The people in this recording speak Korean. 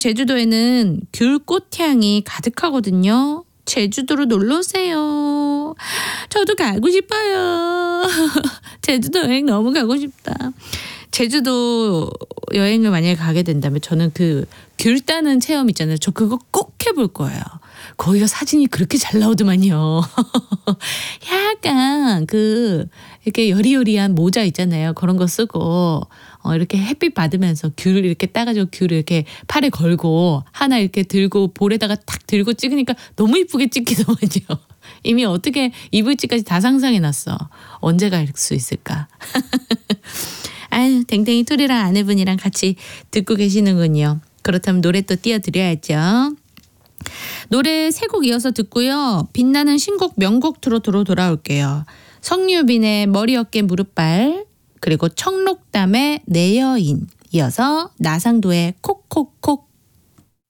제주도에는 귤 꽃향이 가득하거든요. 제주도로 놀러 오세요. 저도 가고 싶어요. 제주도 여행 너무 가고 싶다. 제주도 여행을 만약에 가게 된다면 저는 그 귤 따는 체험 있잖아요. 저 그거 꼭 해볼 거예요. 거기가 사진이 그렇게 잘 나오더만요. 약간 이렇게 여리여리한 모자 있잖아요. 그런 거 쓰고 이렇게 햇빛 받으면서 귤 이렇게 따가지고 귤을 이렇게 팔에 걸고 하나 이렇게 들고 볼에다가 탁 들고 찍으니까 너무 이쁘게 찍히더만요. 이미 어떻게 이불지까지 다 상상해놨어. 언제 갈 수 있을까? 아유, 댕댕이 토리랑 아내분이랑 같이 듣고 계시는군요. 그렇다면 노래 또 띄워드려야죠. 노래 3곡 이어서 듣고요. 빛나는 신곡 명곡 트로트로 돌아올게요. 성유빈의 머리 어깨 무릎발, 그리고 청록담의 내 여인, 이어서 나상도의 콕콕콕.